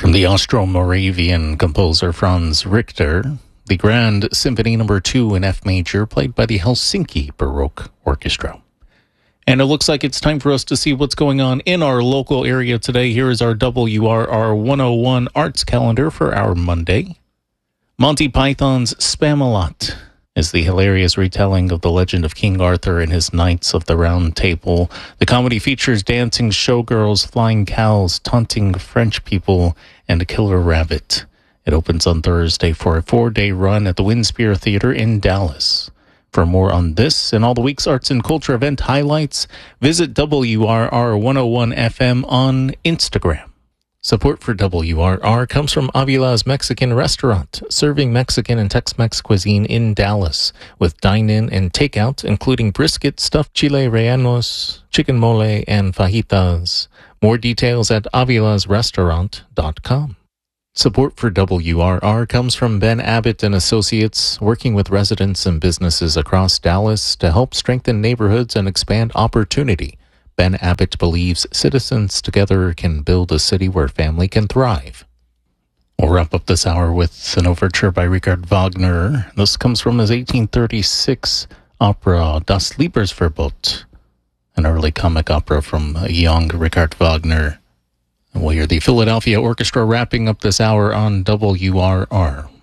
From the Austro-Moravian composer Franz Richter, the Grand Symphony No. 2 in F major, played by the Helsinki Baroque Orchestra. And it looks like it's time for us to see what's going on in our local area today. Here is our WRR 101 arts calendar for our Monday. Monty Python's Spamalot is the hilarious retelling of the legend of King Arthur and his Knights of the Round Table. The comedy features dancing showgirls, flying cows, taunting French people, and a killer rabbit. It opens on Thursday for a 4-day run at the Winspear Theater in Dallas. For more on this and all the week's arts and culture event highlights, visit WRR 101 FM on Instagram. Support for WRR comes from Avila's Mexican Restaurant, serving Mexican and Tex-Mex cuisine in Dallas, with dine-in and takeout, including brisket, stuffed chile rellenos, chicken mole, and fajitas. More details at avilasrestaurant.com. Support for WRR comes from Ben Abbott and Associates, working with residents and businesses across Dallas to help strengthen neighborhoods and expand opportunity. Ben Abbott believes citizens together can build a city where family can thrive. We'll wrap up this hour with an overture by Richard Wagner. This comes from his 1836 opera Das Liebesverbot, an early comic opera from young Richard Wagner. And we'll hear the Philadelphia Orchestra wrapping up this hour on WRR.